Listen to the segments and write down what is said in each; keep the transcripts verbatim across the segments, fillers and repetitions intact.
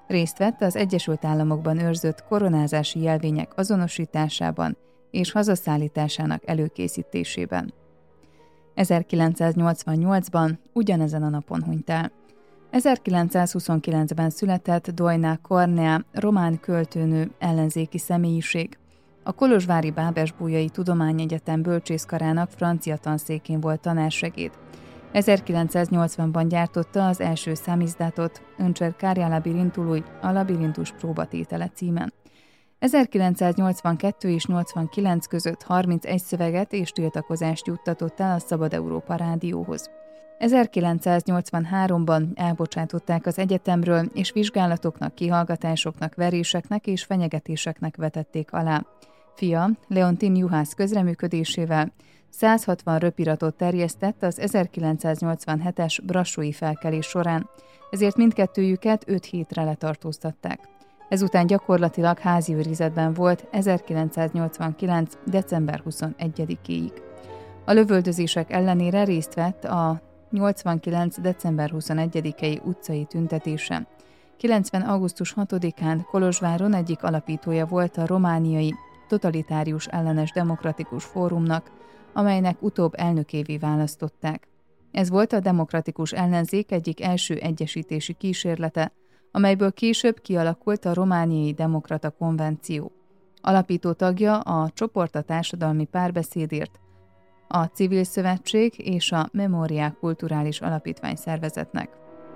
Részt vett az Egyesült Államokban őrzött koronázási jelvények azonosításában és hazaszállításának előkészítésében. ezerkilencszáznyolcvannyolcban ugyanezen a napon hunyt el. ezerkilencszázhuszonkilencben született Doina Cornea, román költőnő, ellenzéki személyiség. A kolozsvári Bábesbújai Tudományegyetem bölcsészkarának francia tanszékén volt tanársegéd. ezerkilencszáznyolcvanban gyártotta az első számizdatot, Încercarea labirintului, a labirintus próbatétele címen. ezerkilencszáznyolcvankettő és nyolcvankilenc között harmincegy szöveget és tiltakozást juttatott el a Szabad Európa rádióhoz. ezerkilencszáznyolcvanháromban elbocsátották az egyetemről, és vizsgálatoknak, kihallgatásoknak, veréseknek és fenyegetéseknek vetették alá. Fia, Leontin Juhász közreműködésével száz hatvan röpiratot terjesztett az ezerkilencszáznyolcvanhetes brassói felkelés során, ezért mindkettőjüket öt hétre letartóztatták. Ezután gyakorlatilag házi őrizetben volt ezerkilencszáznyolcvankilenc. december huszonegyedikéig. A lövöldözések ellenére részt vett a nyolcvankilenc. december huszonegyedikei utcai tüntetésen. kilencven. augusztus hatodikán Kolozsváron egyik alapítója volt a romániai totalitárius ellenes demokratikus fórumnak, amelynek utóbb elnökévé választották. Ez volt a demokratikus ellenzék egyik első egyesítési kísérlete, amelyből később kialakult a Romániai Demokrata Konvenció. Alapító tagja a Csoport a társadalmi párbeszédért, a Civil Szövetség és a Memoria Kulturális Alapítvány szervezetnek.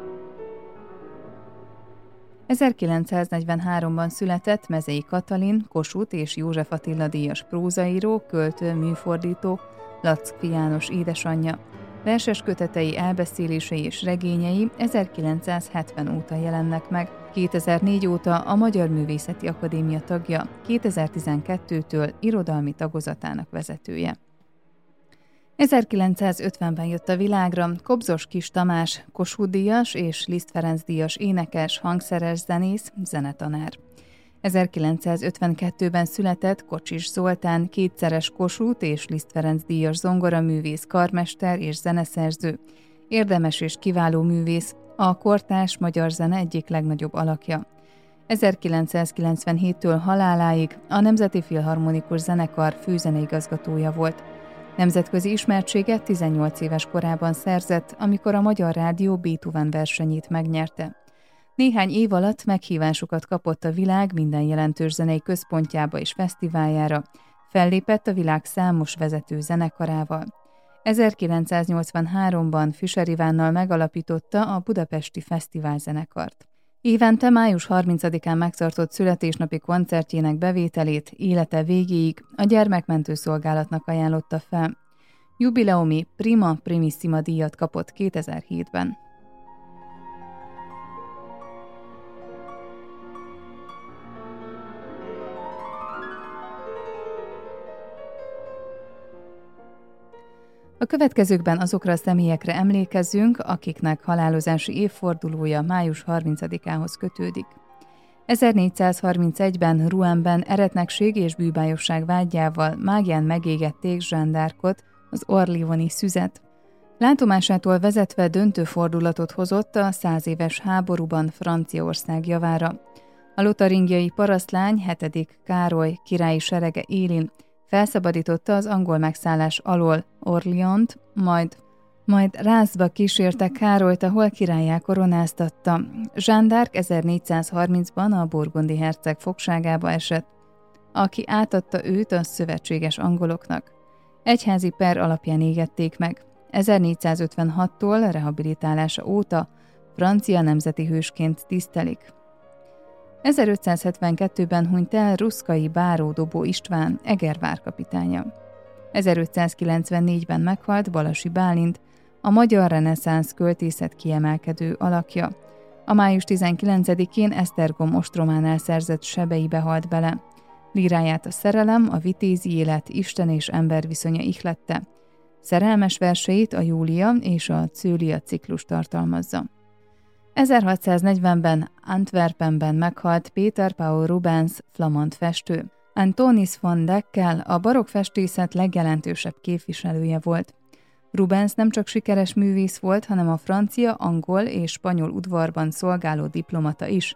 ezerkilencszáznegyvenháromban született Mezei Katalin, Kossuth és József Attila díjas prózaíró, költő, műfordító, Lackfi János édesanyja. Verses kötetei, elbeszélései és regényei ezerkilencszázhetven óta jelennek meg, kétezer-négy óta a Magyar Művészeti Akadémia tagja, kétezer-tizenkettőtől irodalmi tagozatának vezetője. ezerkilencszázötvenben jött a világra Kobzos Kiss Tamás, Kossuth-díjas és Liszt Ferenc díjas énekes, hangszeres zenész, zenetanár. ezerkilencszázötvenkettőben született Kocsis Zoltán, kétszeres Kossuth és Liszt Ferenc díjas zongoraművész, karmester és zeneszerző, érdemes és kiváló művész, a kortárs magyar zene egyik legnagyobb alakja. ezerkilencszázkilencvenhéttől haláláig a Nemzeti Filharmonikus Zenekar főzeneigazgatója volt. Nemzetközi ismertséget tizennyolc éves korában szerzett, amikor a Magyar Rádió Beethoven versenyét megnyerte. Néhány év alatt meghívásokat kapott a világ minden jelentős zenei központjába és fesztiváljára, fellépett a világ számos vezető zenekarával. ezerkilencszáznyolcvanháromban Fischer Ivánnal megalapította a Budapesti Fesztiválzenekart. Évente május harmincadikán megtartott születésnapi koncertjének bevételét élete végéig a Gyermekmentő Szolgálatnak ajánlotta fel. Jubileumi Prima Primissima díjat kapott kétezer-hétben. A következőkben azokra a személyekre emlékezzünk, akiknek halálozási évfordulója május harmincadikához kötődik. ezernégyszázharmincegyben Rouenben eretnekség és bűbájosság vádjával mágián megégették Jeanne d'Arcot, az orléans-i szüzet. Látomásától vezetve döntő fordulatot hozott a száz éves háborúban Franciaország javára. A lotaringiai parasztlány hetedik Károly királyi serege élén felszabadította az angol megszállás alól Orléans-t, majd, majd rázba kísérte Károlyt, ahol királlyá koronáztatta. Jeanne d'Arc ezernégyszázharmincban a burgundi herceg fogságába esett, aki átadta őt a szövetséges angoloknak. Egyházi per alapján égették meg. ezernégyszázötvenhattól rehabilitálása óta francia nemzeti hősként tisztelik. ezerötszázhetvenkettőben hunyt el Ruszkai Báró Dobó István, Eger várkapitánya. ezerötszázkilencvennégyben meghalt Balasi Bálint, a magyar reneszánsz költészet kiemelkedő alakja. A május tizenkilencedikén Esztergom ostrománál szerzett sebeibe halt bele. Líráját a szerelem, a vitézi élet, Isten és ember viszonya ihlette. Szerelmes verseit a Júlia és a Cőlia ciklus tartalmazza. ezerhatszáznegyvenben Antwerpenben meghalt Péter Paul Rubens, flamand festő. Anthonis van Dyck-kel a barokk festészet legjelentősebb képviselője volt. Rubens nem csak sikeres művész volt, hanem a francia, angol és spanyol udvarban szolgáló diplomata is.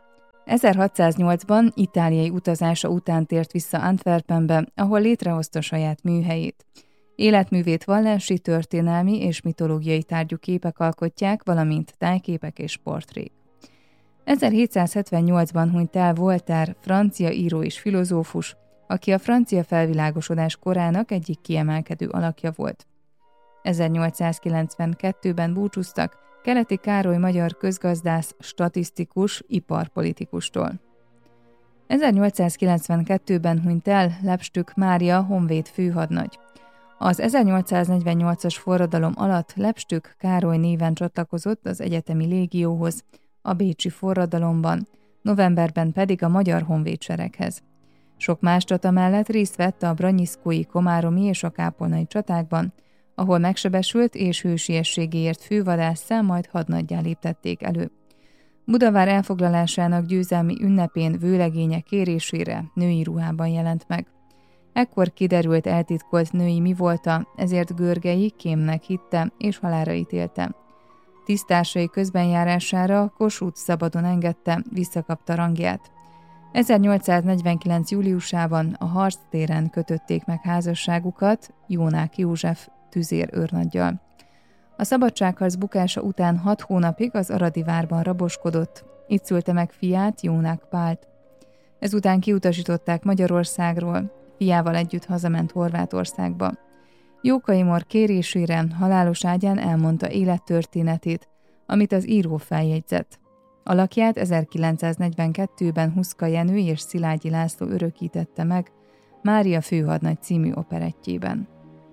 ezerhatszáznyolcban itáliai utazása után tért vissza Antwerpenbe, ahol létrehozta saját műhelyét. Életművét vallási, történelmi és mitológiai tárgyú képek alkotják, valamint tájképek és portrék. ezerhétszázhetvennyolcban hunyt el Voltaire, francia író és filozófus, aki a francia felvilágosodás korának egyik kiemelkedő alakja volt. ezernyolcszázkilencvenkettőben búcsúztak Keleti Károly magyar közgazdász, statisztikus, iparpolitikustól. ezernyolcszázkilencvenkettőben hunyt el Lepstük Mária honvéd főhadnagy. Az ezernyolcszáznegyvennyolcas forradalom alatt Lepstük Károly néven csatlakozott az egyetemi légióhoz, a bécsi forradalomban, novemberben pedig a magyar honvédsereghez. Sok más csata mellett részt vett a branyiszkói, komáromi és a kápolnai csatákban, ahol megsebesült és hősiességéért fővadásszá, majd hadnaggyá léptették elő. Budavár elfoglalásának győzelmi ünnepén vőlegénye kérésére női ruhában jelent meg. Ekkor kiderült eltitkolt női mi volta, ezért Görgei kémnek hitte és halálra ítélte. Tisztársai közbenjárására Kossuth szabadon engedte, visszakapta rangját. ezernyolcszáznegyvenkilenc. júliusában a harctéren kötötték meg házasságukat Jónák József tüzér őrnaggyal. A szabadságharc bukása után hat hónapig az Aradi várban raboskodott, itt szülte meg fiát, Jónák Pált. Ezután kiutasították Magyarországról, fiával együtt hazament Horvátországba. Jókai Mór kérésére halálos ágyán elmondta élettörténetét, amit az író feljegyzett. Alakját ezerkilencszáznegyvenkettőben Huszka Jenő és Szilágyi László örökítette meg Mária főhadnagy című operettjében.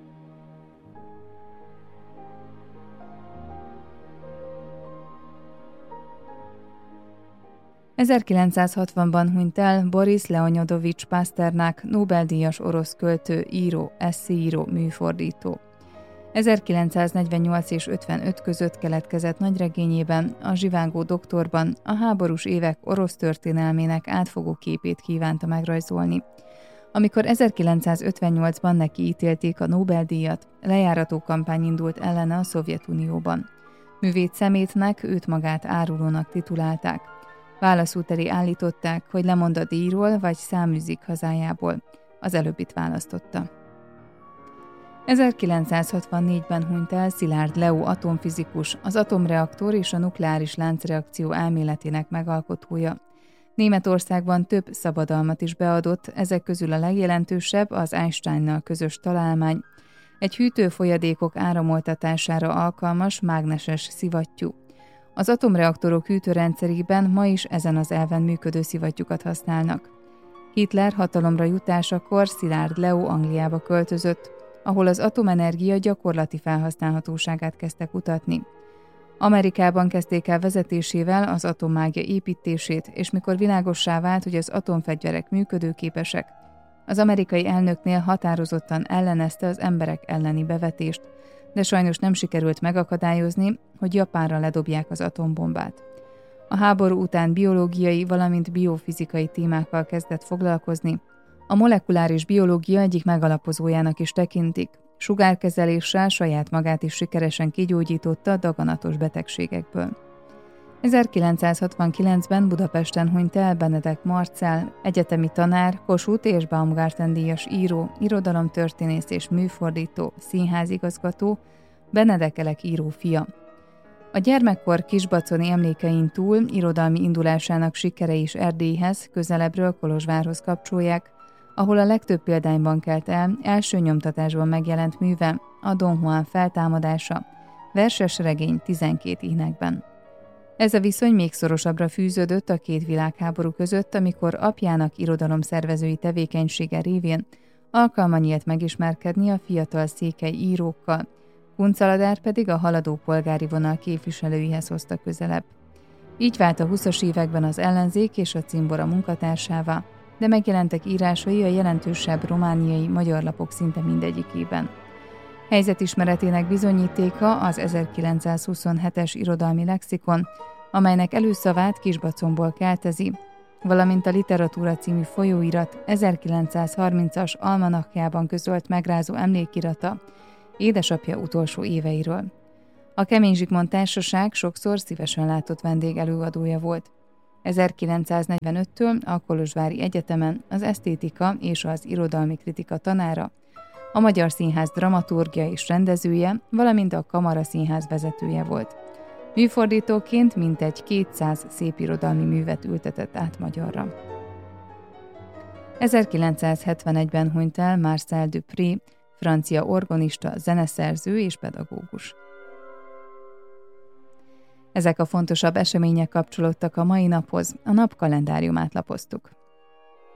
ezerkilencszázhatvanban hunyt el Boris Leonyodovics Paszternák, Nobel-díjas orosz költő, író, esszéíró, műfordító. ezerkilencszáznegyvennyolc és ötvenöt között keletkezett nagyregényében, a Zsivágó doktorban a háborús évek orosz történelmének átfogó képét kívánta megrajzolni. Amikor ezerkilencszázötvennyolcban neki ítélték a Nobel-díjat, lejárató kampány indult ellene a Szovjetunióban. Művét szemétnek, őt magát árulónak titulálták. Válaszúteli állították, hogy lemond a díjról, vagy száműzik hazájából. Az előbbit választotta. ezerkilencszázhatvannégyben hunyt el Szilárd Leó atomfizikus, az atomreaktor és a nukleáris láncreakció elméletének megalkotója. Németországban több szabadalmat is beadott, ezek közül a legjelentősebb az Einsteinnal közös találmány, egy hűtőfolyadékok áramoltatására alkalmas mágneses szivattyú. Az atomreaktorok hűtőrendszerében ma is ezen az elven működő szivattyúkat használnak. Hitler hatalomra jutásakor Szilárd Leó Angliába költözött, ahol az atomenergia gyakorlati felhasználhatóságát kezdte kutatni. Amerikában kezdték el vezetésével az atommágia építését, és mikor világossá vált, hogy az atomfegyverek működőképesek, az amerikai elnöknél határozottan ellenezte az emberek elleni bevetést, de sajnos nem sikerült megakadályozni, hogy Japánra ledobják az atombombát. A háború után biológiai, valamint biofizikai témákkal kezdett foglalkozni. A molekuláris biológia egyik megalapozójának is tekintik. Sugárkezeléssel saját magát is sikeresen kigyógyította a daganatos betegségekből. ezerkilencszázhatvankilencben Budapesten hunyt el Benedek Marcell, egyetemi tanár, Kossuth és Baumgarten díjas író, irodalomtörténész és műfordító, színházigazgató, Benedek Elek író fia. A gyermekkor kisbaconi emlékein túl irodalmi indulásának sikerei is Erdélyhez, közelebbről Kolozsvárhoz kapcsolják, ahol a legtöbb példányban kelt el első nyomtatásban megjelent műve, a Don Juan feltámadása, verses regény tizenkét énekben. Ez a viszony még szorosabbra fűződött a két világháború között, amikor apjának irodalomszervezői tevékenysége révén alkalma nyílt megismerkedni a fiatal székely írókkal, Kuncaladár pedig a haladó polgári vonal képviselőihez hozta közelebb. Így vált a huszas években az Ellenzék és a Cimbora munkatársává, de megjelentek írásai a jelentősebb romániai magyar lapok szinte mindegyikében. Helyzetismeretének bizonyítéka az ezerkilencszázhuszonhetes irodalmi lexikon, amelynek előszavát Kisbacomból keltezi, valamint a Literatúra című folyóirat ezerkilencszázharmincas almanakjában közölt megrázó emlékirata édesapja utolsó éveiről. A Kemény Zsigmond Társaság sokszor szívesen látott vendégelőadója volt. ezerkilencszáznegyvenöttől a Kolozsvári Egyetemen az esztétika és az irodalmi kritika tanára, a Magyar Színház dramaturgia és rendezője, valamint a Kamara Színház vezetője volt. Műfordítóként mintegy kétszáz szépirodalmi művet ültetett át magyarra. ezerkilencszázhetvenegyben hunyt el Marcel Dupré, francia orgonista, zeneszerző és pedagógus. Ezek a fontosabb események kapcsolódtak a mai naphoz, a nap kalendáriumát lapoztuk.